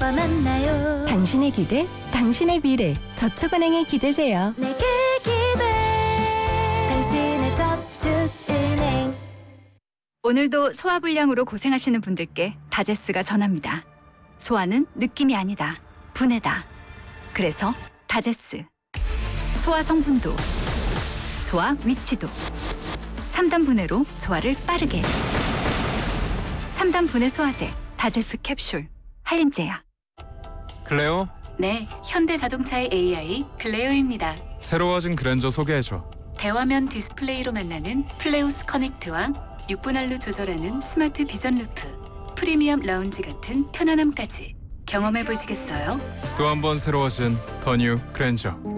누가 만나요. 당신의 기대, 당신의 미래. 저축은행에 기대세요. 내게 기대. 당신의 저축은행. 오늘도 소화불량으로 고생하시는 분들께 다제스가 전합니다. 소화는 느낌이 아니다. 분해다. 그래서 다제스. 소화 성분도, 소화 위치도. 3단 분해로 소화를 빠르게. 3단 분해 소화제 다제스 캡슐. 한림제약. 클레오, 네, 현대자동차의 AI 클레오입니다. 새로워진 그랜저 소개해줘. 대화면 디스플레이로 만나는 플레우스 커넥트와 6분할로 조절하는 스마트 비전 루프, 프리미엄 라운지 같은 편안함까지 경험해 보시겠어요? 또 한 번 새로워진 더 뉴 그랜저.